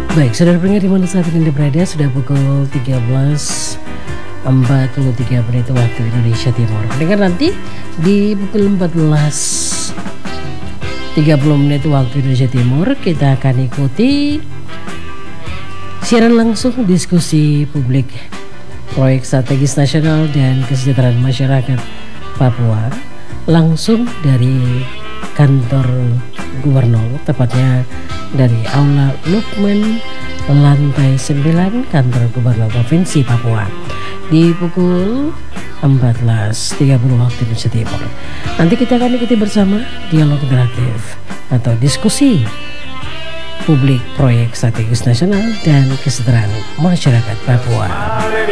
Baik, saudara pendengar di mana saat ini berada, sudah pukul 13.43 menit waktu Indonesia Timur. Pendengar, nanti di pukul 14.30 menit waktu Indonesia Timur kita akan ikuti siaran langsung diskusi publik proyek strategis nasional dan kesejahteraan masyarakat Papua langsung dari kantor gubernur, tepatnya dari Aula Lukman lantai 9 kantor gubernur Provinsi Papua di pukul 14.30 waktu Indonesia Timur. Nanti kita akan ikuti bersama dialog interaktif atau diskusi publik proyek strategis nasional dan kesejahteraan masyarakat Papua.